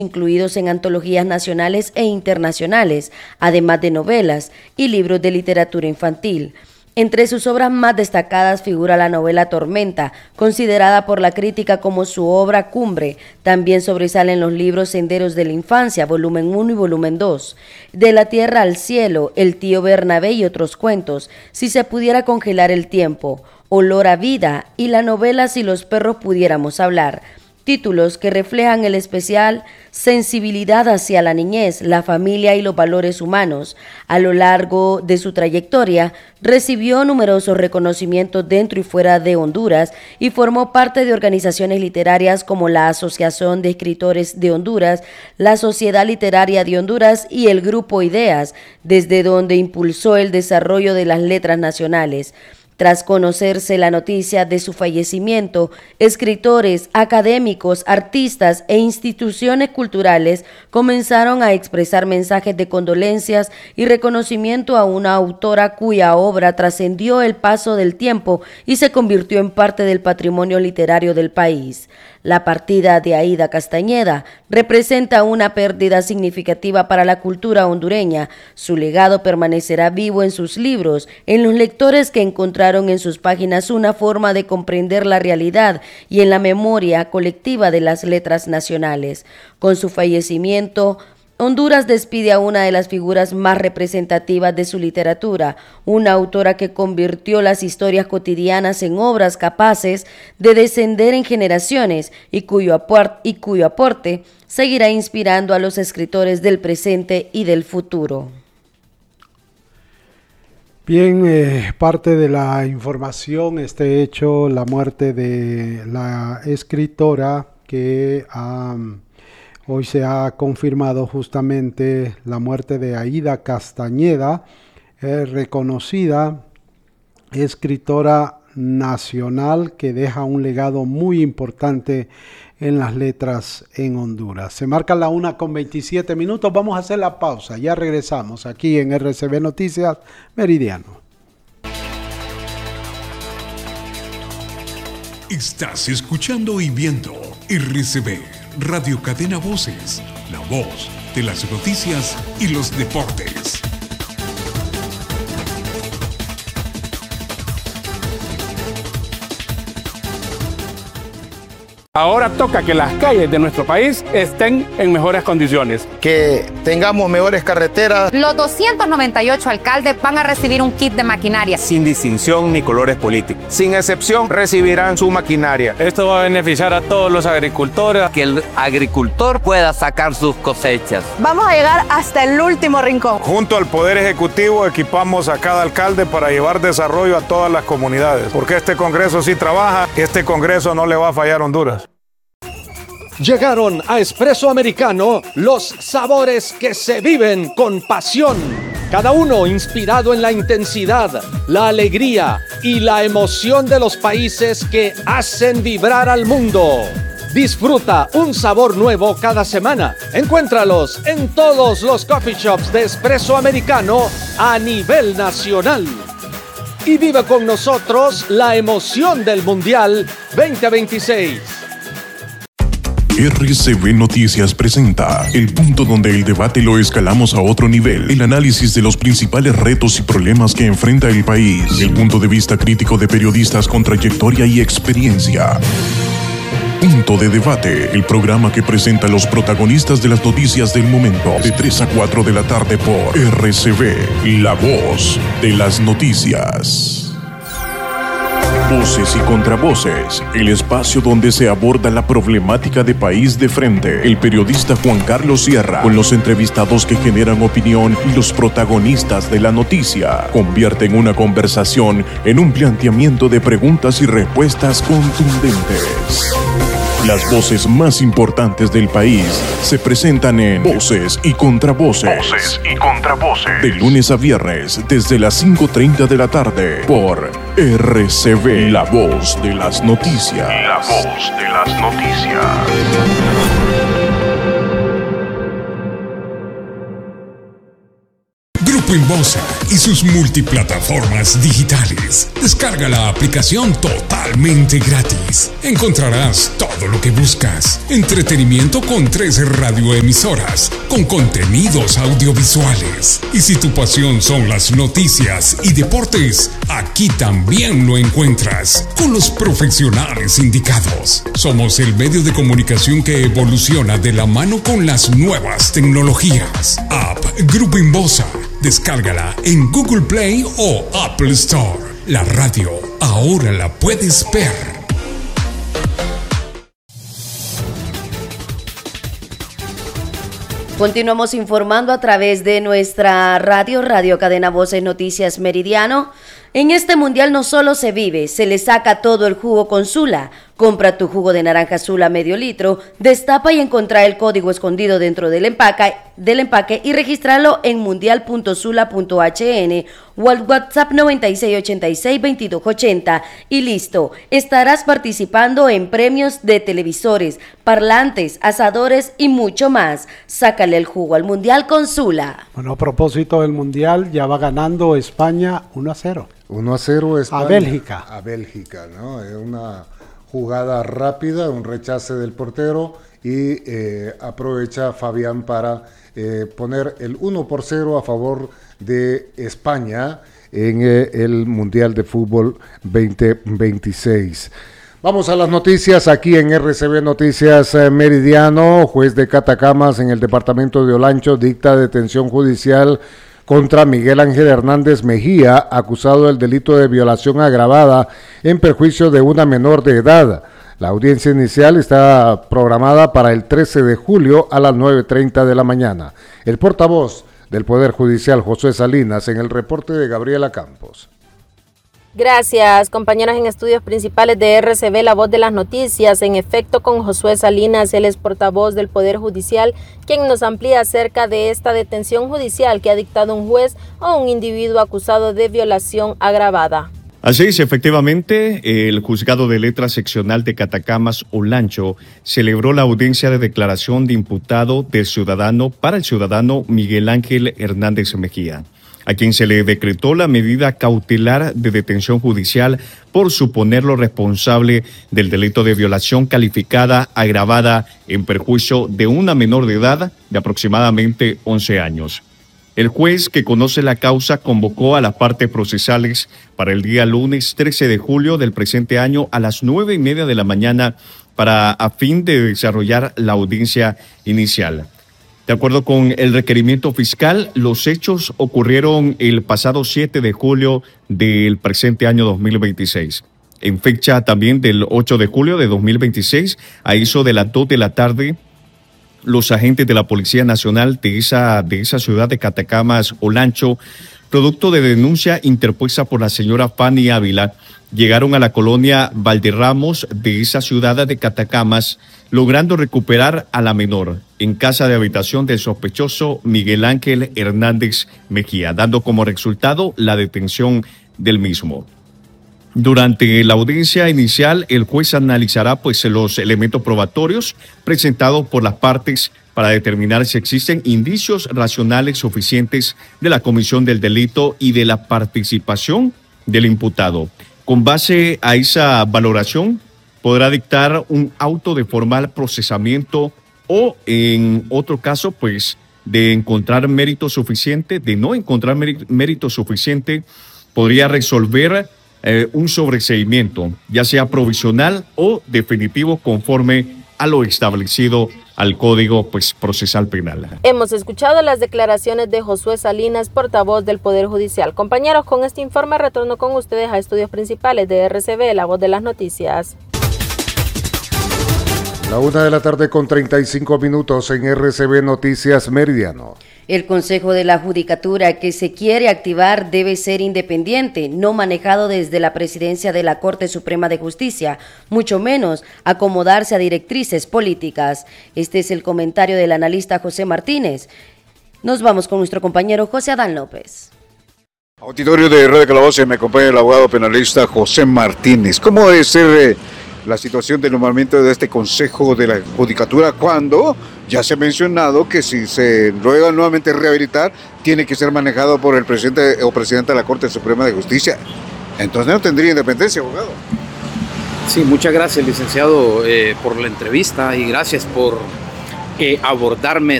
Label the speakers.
Speaker 1: incluidos en antologías nacionales e internacionales, además de novelas y libros de literatura infantil. Entre sus obras más destacadas figura la novela Tormenta, considerada por la crítica como su obra cumbre. También sobresalen los libros Senderos de la Infancia, volumen 1 y volumen 2, De la Tierra al Cielo, El tío Bernabé y otros cuentos, Si se pudiera congelar el tiempo, Olor a vida y la novela Si los perros pudiéramos hablar. Títulos que reflejan el especial sensibilidad hacia la niñez, la familia y los valores humanos. A lo largo de su trayectoria, recibió numerosos reconocimientos dentro y fuera de Honduras y formó parte de organizaciones literarias como la Asociación de Escritores de Honduras, la Sociedad Literaria de Honduras y el Grupo Ideas, desde donde impulsó el desarrollo de las letras nacionales. Tras conocerse la noticia de su fallecimiento, escritores, académicos, artistas e instituciones culturales comenzaron a expresar mensajes de condolencias y reconocimiento a una autora cuya obra trascendió el paso del tiempo y se convirtió en parte del patrimonio literario del país. La partida de Aída Castañeda representa una pérdida significativa para la cultura hondureña. Su legado permanecerá vivo en sus libros, en los lectores que encontraron en sus páginas una forma de comprender la realidad y en la memoria colectiva de las letras nacionales. Con su fallecimiento, Honduras despide a una de las figuras más representativas de su literatura, una autora que convirtió las historias cotidianas en obras capaces de descender en generaciones y cuyo aporte seguirá inspirando a los escritores del presente y del futuro.
Speaker 2: Bien, parte de la información, este hecho, la muerte de la escritora que hoy se ha confirmado justamente la muerte de Aída Castañeda, reconocida escritora nacional que deja un legado muy importante en las letras en Honduras. Se marca la 1:27. Vamos a hacer la pausa. Ya regresamos aquí en RCB Noticias Meridiano.
Speaker 3: Estás escuchando y viendo RCB Radio Cadena Voces, la voz de las noticias y los deportes.
Speaker 4: Ahora toca que las calles de nuestro país estén en mejores condiciones.
Speaker 5: Que tengamos mejores carreteras.
Speaker 6: Los 298 alcaldes van a recibir un kit de maquinaria.
Speaker 7: Sin distinción ni colores políticos.
Speaker 5: Sin excepción recibirán su maquinaria.
Speaker 4: Esto va a beneficiar a todos los agricultores.
Speaker 8: Que el agricultor pueda sacar sus cosechas.
Speaker 9: Vamos a llegar hasta el último rincón.
Speaker 10: Junto al Poder Ejecutivo equipamos a cada alcalde para llevar desarrollo a todas las comunidades. Porque este Congreso sí trabaja, este Congreso no le va a fallar a Honduras.
Speaker 11: Llegaron a Espresso Americano los sabores que se viven con pasión. Cada uno inspirado en la intensidad, la alegría y la emoción de los países que hacen vibrar al mundo. Disfruta un sabor nuevo cada semana. Encuéntralos en todos los coffee shops de Espresso Americano a nivel nacional. Y vive con nosotros la emoción del Mundial 2026.
Speaker 3: RCB Noticias presenta el punto donde el debate lo escalamos a otro nivel, el análisis de los principales retos y problemas que enfrenta el país, el punto de vista crítico de periodistas con trayectoria y experiencia. Punto de Debate, el programa que presenta a los protagonistas de las noticias del momento, de 3 a 4 de la tarde por RCB, la voz de las noticias. Voces y contravoces, el espacio donde se aborda la problemática de país de frente. El periodista Juan Carlos Sierra, con los entrevistados que generan opinión y los protagonistas de la noticia, convierten una conversación en un planteamiento de preguntas y respuestas contundentes. Las voces más importantes del país se presentan en Voces y Contravoces. Voces y Contravoces. De lunes a viernes, desde las 5:30 de la tarde, por RCB, la voz de las noticias. La voz de las noticias.
Speaker 12: Grupo Inbosa y sus multiplataformas digitales. Descarga la aplicación totalmente gratis. Encontrarás todo lo que buscas. Entretenimiento con 13 radioemisoras, con contenidos audiovisuales. Y si tu pasión son las noticias y deportes, aquí también lo encuentras, con los profesionales indicados. Somos el medio de comunicación que evoluciona de la mano con las nuevas tecnologías. App Grupo Inbosa. Descárgala en Google Play o Apple Store. La radio ahora la puedes ver.
Speaker 1: Continuamos informando a través de nuestra Radio Cadena Voces Noticias Meridiano. En este mundial no solo se vive, se le saca todo el jugo con Sula. Compra tu jugo de naranja Sula medio litro, destapa y encontrá el código escondido dentro del empaque y registrarlo en mundial.sula.hn o al WhatsApp 9686-2280 y listo. Estarás participando en premios de televisores, parlantes, asadores y mucho más. Sácale el jugo al mundial con Sula.
Speaker 2: Bueno, a propósito del mundial, ya va ganando España 1-0.
Speaker 13: 1-0 España.
Speaker 2: A
Speaker 13: Bélgica, ¿no? Es una jugada rápida, un rechace del portero y aprovecha Fabián para poner el 1-0 a favor de España en el Mundial de Fútbol 2026. Vamos a las noticias aquí en RCB Noticias Meridiano. Juez de Catacamas en el departamento de Olancho dicta detención judicial contra Miguel Ángel Hernández Mejía, acusado del delito de violación agravada en perjuicio de una menor de edad. La audiencia inicial está programada para el 13 de julio a las 9:30 de la mañana. El portavoz del Poder Judicial, Josué Salinas, en el reporte de Gabriela Campos.
Speaker 14: Gracias, compañeros en estudios principales de RCB, la voz de las noticias. En efecto, con Josué Salinas, él es portavoz del Poder Judicial, quien nos amplía acerca de esta detención judicial que ha dictado un juez a un individuo acusado de violación agravada.
Speaker 15: Así es, efectivamente, el Juzgado de Letras Seccional de Catacamas, Olancho, celebró la audiencia de declaración de imputado del ciudadano para el ciudadano Miguel Ángel Hernández Mejía, a quien se le decretó la medida cautelar de detención judicial por suponerlo responsable del delito de violación calificada agravada en perjuicio de una menor de edad de aproximadamente 11 años. El juez, que conoce la causa, convocó a las partes procesales para el día lunes 13 de julio del presente año a las 9:30 de la mañana a fin de desarrollar la audiencia inicial. De acuerdo con el requerimiento fiscal, los hechos ocurrieron el pasado 7 de julio del presente año 2026. En fecha también del 8 de julio de 2026, a eso de las 2 de la tarde, los agentes de la Policía Nacional de esa ciudad de Catacamas, Olancho, producto de denuncia interpuesta por la señora Fanny Ávila, llegaron a la colonia Valderramos de esa ciudad de Catacamas, logrando recuperar a la menor en casa de habitación del sospechoso Miguel Ángel Hernández Mejía, dando como resultado la detención del mismo. Durante la audiencia inicial, el juez analizará los elementos probatorios presentados por las partes para determinar si existen indicios racionales suficientes de la comisión del delito y de la participación del imputado. Con base a esa valoración, podrá dictar un auto de formal procesamiento o, en otro caso, de encontrar mérito suficiente, de no encontrar mérito suficiente, podría resolver un sobreseimiento, ya sea provisional o definitivo, conforme a lo establecido al Código Procesal Penal.
Speaker 14: Hemos escuchado las declaraciones de Josué Salinas, portavoz del Poder Judicial. Compañeros, con este informe retorno con ustedes a estudios principales de RCB, la voz de las noticias.
Speaker 13: La 1:35 p.m. en RCB Noticias Meridiano.
Speaker 1: El Consejo de la Judicatura que se quiere activar debe ser independiente, no manejado desde la presidencia de la Corte Suprema de Justicia, mucho menos acomodarse a directrices políticas. Este es el comentario del analista José Martínez. Nos vamos con nuestro compañero José Adán López.
Speaker 16: Auditorio de Radio Calabozo, me acompaña el abogado penalista José Martínez. ¿Cómo debe ser la situación del nombramiento de este Consejo de la Judicatura, cuando ya se ha mencionado que si se ruega nuevamente rehabilitar, tiene que ser manejado por el presidente o presidenta de la Corte Suprema de Justicia. Entonces no tendría independencia, abogado.
Speaker 17: Sí, muchas gracias, licenciado, por la entrevista y gracias por abordarme